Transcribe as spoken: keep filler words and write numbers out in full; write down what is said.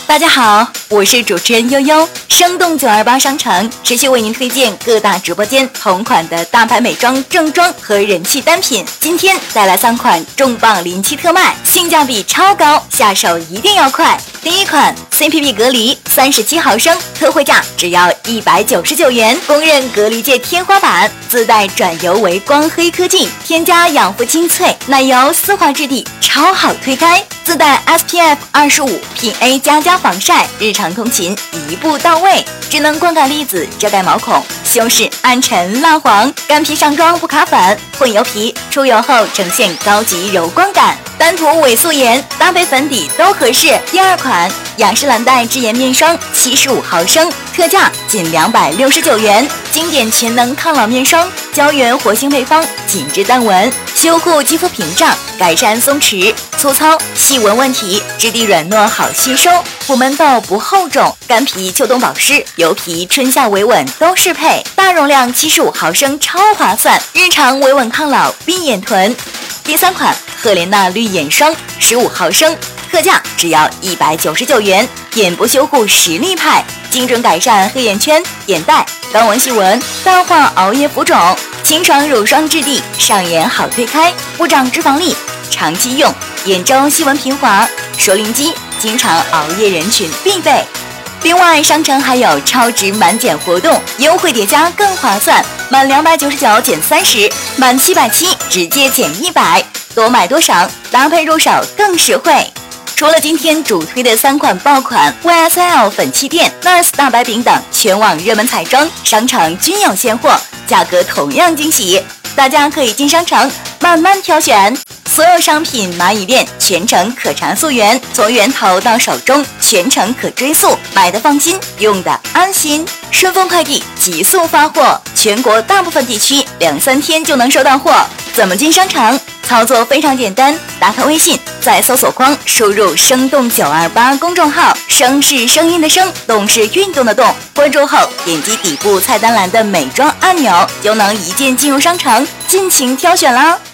大家好，我是主持人悠悠。生动九二八商城持续为您推荐各大直播间同款的大牌美妆、正装和人气单品。今天带来三款重磅临期特卖，性价比超高，下手一定要快。第一款 C P P 隔离三十七毫升，特惠价只要一百九十九元，公认隔离界天花板，自带转油为光黑科技，添加养肤清脆奶油丝滑质地，超好推开。自带 S P F 二十五 P A 加加防晒，日常通勤一步到位。智能光感粒子遮盖毛孔，修饰暗沉蜡黄，干皮上妆不卡粉，混油皮出油后呈现高级柔光感。单涂伪素颜搭配粉底都合适。第二款雅诗兰黛智颜面霜七十五毫升，特价仅两百六十九元，经典全能抗老面霜，胶原活性配方，紧致淡纹，修护肌肤屏障，改善松弛、粗糙、细纹问题，质地软糯好吸收，不闷痘不厚肿，干皮秋冬保湿，油皮春夏维稳都适配。大容量七十五毫升超划算，日常维稳抗老闭眼臀。第三款赫莲娜绿眼霜十五毫升，特价只要一百九十九元，眼部修护实力派，精准改善黑眼圈、眼袋、高纹细纹，淡化熬夜浮肿，清爽乳霜质地，上眼好推开，不长脂肪粒，长期用，眼周细纹平滑，熟龄肌经常熬夜人群必备。另外，商城还有超值满减活动，优惠叠加更划算，满两百九十九减三十，满七百七直接减一百，多买多省，搭配入手更实惠。除了今天主推的三款爆款 Y S L 粉气垫、N A R S 大白饼等全网热门彩妆，商城均有现货，价格同样惊喜，大家可以进商城慢慢挑选。所有商品蚂蚁链全程可查溯源，从源头到手中全程可追溯，买的放心，用的安心。顺丰快递急速发货，全国大部分地区两三天就能收到货。怎么进商城？操作非常简单，打开微信，在搜索框输入生动九二八公众号，声是声音的声，动是运动的动，关注后点击底部菜单栏的美妆按钮，就能一键进入商城，尽情挑选啦。